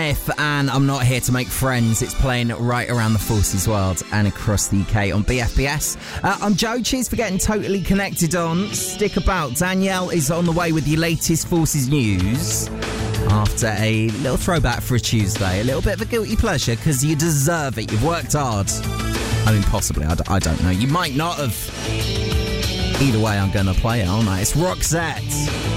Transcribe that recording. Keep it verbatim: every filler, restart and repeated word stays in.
Smith and I'm Not Here to Make Friends. It's playing right around the Forces world and across the U K on B F B S. Uh, I'm Joe. Cheers for getting totally connected on. Stick about. Danielle is on the way with the latest Forces news after a little throwback for a Tuesday. A little bit of a guilty pleasure because you deserve it. You've worked hard. I mean, possibly. I, d- I don't know. You might not have. Either way, I'm going to play it, aren't I? It's Roxette.